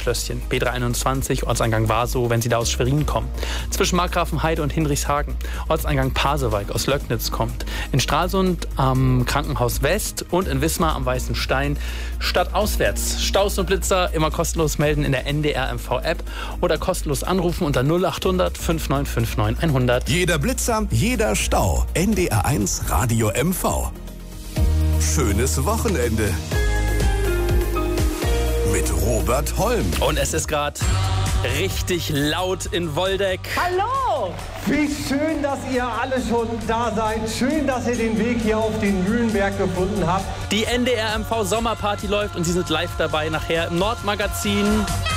Schlösschen. B321, Ortseingang Warsow, wenn Sie da aus Schwerin kommen. Zwischen Markgrafenheide und Hinrichshagen. Ortseingang Pasewalk aus Löcknitz kommt. In Stralsund am Krankenhaus West und in Wismar am Weißen Stein. Stadtauswärts. Staus und Blitzer immer kostenlos melden in der NDR MV-App oder kostenlos anrufen unter 0800 5959 100. Jeder Blitzer, jeder Stau. NDR1 Radio MV. Schönes Wochenende. Mit Robert Holm. Und es ist gerade richtig laut in Woldeck. Hallo! Wie schön, dass ihr alle schon da seid. Schön, dass ihr den Weg hier auf den Mühlenberg gefunden habt. Die NDR MV Sommerparty läuft und Sie sind live dabei nachher im Nordmagazin.